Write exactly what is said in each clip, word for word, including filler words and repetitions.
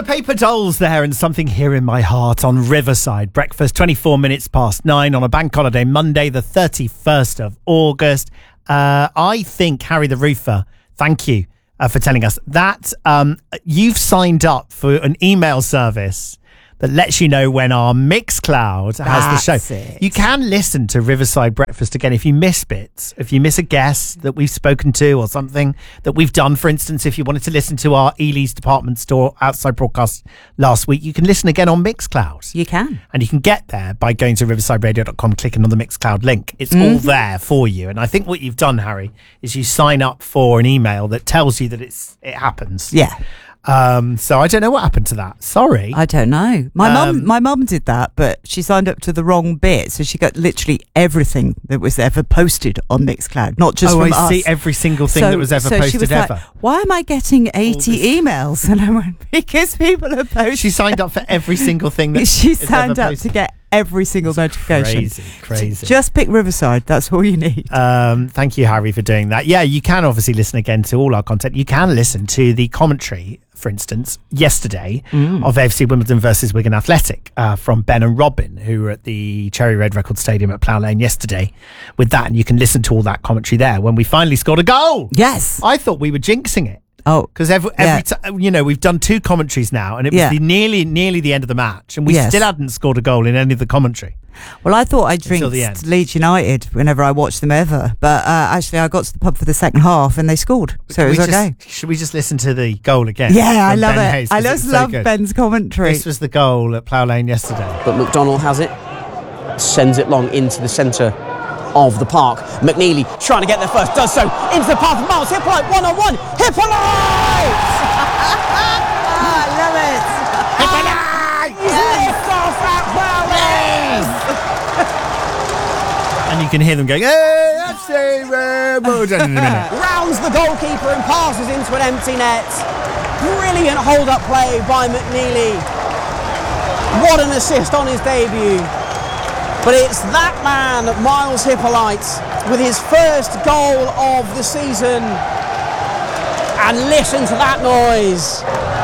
Paper Dolls there, and Something Here in My Heart on Riverside Breakfast, twenty-four minutes past nine on a bank holiday, Monday the thirty-first of August. Uh, I think, Harry the Roofer, thank you uh, for telling us that um, you've signed up for an email service that lets you know when our Mixcloud has That's the show. it. You can listen to Riverside Breakfast again if you miss bits, if you miss a guest that we've spoken to or something that we've done. For instance, if you wanted to listen to our Ely's department store outside broadcast last week, you can listen again on Mixcloud. You can. And you can get there by going to riverside radio dot com, clicking on the Mixcloud link. It's Mm-hmm. all there for you. And I think what you've done, Harry, is you sign up for an email that tells you that it's it happens. Yeah. Um, so I don't know what happened to that. Sorry. I don't know. My Um, mum, my mum did that, but she signed up to the wrong bit, so she got literally everything that was ever posted on Mixcloud, not just oh, from I us. see every single thing so, that was ever so posted she was ever. Like, why am I getting eighty this- emails? And I went, because people are posting. She signed up for every single thing that She is signed ever up posted. to get every single notification. Crazy, crazy. Just pick Riverside. That's all you need. Um, thank you, Harry, for doing that. Yeah, you can obviously listen again to all our content. You can listen to the commentary, for instance, yesterday of A F C Wimbledon versus Wigan Athletic uh, from Ben and Robin, who were at the Cherry Red Record Stadium at Plough Lane yesterday with that. And you can listen to all that commentary there when we finally scored a goal. Yes. I thought we were jinxing it. Oh, Because every, Yeah. every time, you know, we've done two commentaries now, and it was Yeah. the nearly nearly the end of the match, and we Yes. still hadn't scored a goal in any of the commentary. well, I thought I'd Until the drink end. Leeds United whenever I watched them ever, but uh, actually I got to the pub for the second half and they scored, so it We was just- okay. Should we just listen to the goal again? Yeah, I from love Ben it. Hayes, I 'cause just it's so love good. Ben's commentary. This was the goal at Plough Lane yesterday. But McDonald has it, sends it long into the centre of the park. McNeely trying to get there first, does so into the path of Miles Hippolyte, one on one. Hippolyte! I love it. Hippolyte! Lift off at Plough Lane! And you can hear them going, hey, that's a well done in a minute. Rounds the goalkeeper and passes into an empty net. Brilliant hold-up play by McNeely. What an assist on his debut. But it's that man, Miles Hippolyte, with his first goal of the season. And listen to that noise.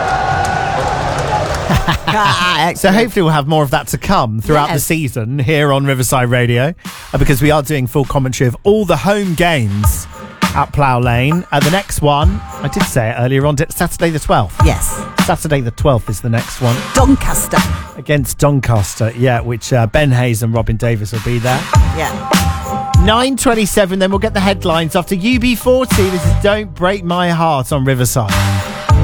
So hopefully we'll have more of that to come throughout the Yes. season here on Riverside Radio, uh, because we are doing full commentary of all the home games at Plough Lane. Uh, the next one, I did say it earlier on, Saturday the twelfth. Yes. Saturday the twelfth is the next one Doncaster. against Doncaster, yeah, which uh, Ben Hayes and Robin Davis will be there. Yeah. nine twenty-seven, then we'll get the headlines after U B forty. This is Don't Break My Heart on Riverside.